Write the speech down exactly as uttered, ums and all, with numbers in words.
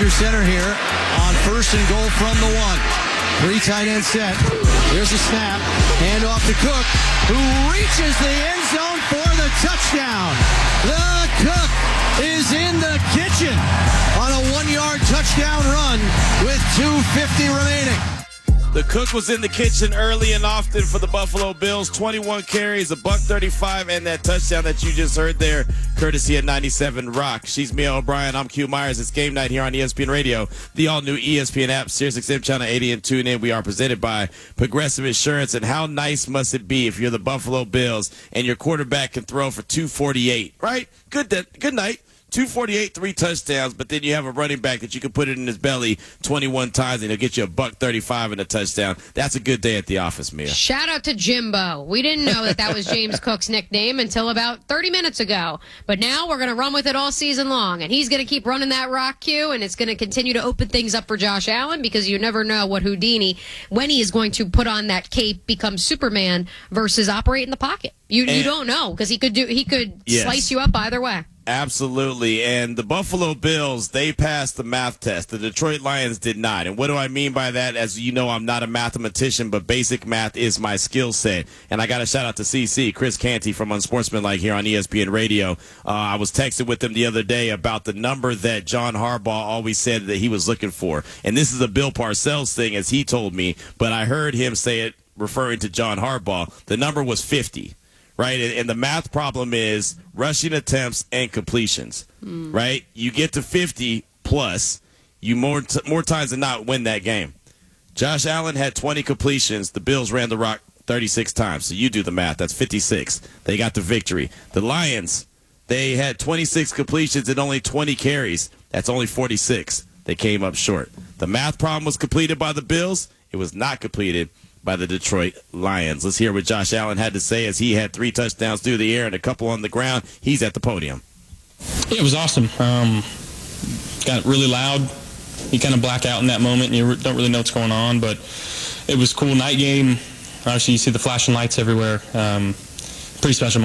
under center here on first and goal from the one. Three tight end set. Here's a snap. Hand off to Cook, who reaches the end zone for the touchdown. The Cook is in the kitchen on a one-yard touchdown run with two fifty remaining. The Cook was in the kitchen early and often for the Buffalo Bills. twenty-one carries, a buck thirty-five, and that touchdown that you just heard there, courtesy of ninety-seven Rock. She's Mia O'Brien. I'm Q Myers. It's game night here on E S P N Radio, the all-new E S P N app, Sirius X M Channel eighty, and tune in. We are presented by Progressive Insurance. And how nice must it be if you're the Buffalo Bills and your quarterback can throw for two forty-eight, right? Good, de- good night. two forty-eight, three touchdowns, but then you have a running back that you can put it in his belly twenty-one times, and he'll get you a buck thirty-five and a touchdown. That's a good day at the office, Mia. Shout out to Jimbo. We didn't know that that was James Cook's nickname until about thirty minutes ago. But now we're going to run with it all season long, and he's going to keep running that rock queue, and it's going to continue to open things up for Josh Allen because you never know what Houdini, when he is going to put on that cape, become Superman versus operate in the pocket. You and, you don't know because he could do he could yes. slice you up either way. Absolutely. And the Buffalo Bills, they passed the math test. The Detroit Lions did not. And what do I mean by that? As you know, I'm not a mathematician, but basic math is my skill set. And I got a shout out to C C, Chris Canty from Unsportsmanlike here on E S P N Radio. Uh, I was texting with him the other day about the number that John Harbaugh always said that he was looking for. And this is a Bill Parcells thing, as he told me, but I heard him say it referring to John Harbaugh. The number was fifty. Right, and the math problem is rushing attempts and completions. Mm. Right, you get to fifty plus, you more t- more times than not win that game. Josh Allen had twenty completions. The Bills ran the rock thirty-six times. So you do the math. That's fifty-six. They got the victory. The Lions, they had twenty-six completions and only twenty carries. That's only forty-six. They came up short. The math problem was completed by the Bills. It was not completed by the Detroit Lions. Let's hear what Josh Allen had to say as he had three touchdowns through the air and a couple on the ground. He's at the podium. It was awesome. Um, got really loud. You kind of black out in that moment, and you don't really know what's going on, but it was a cool night game. Obviously, you see the flashing lights everywhere. Um, pretty special.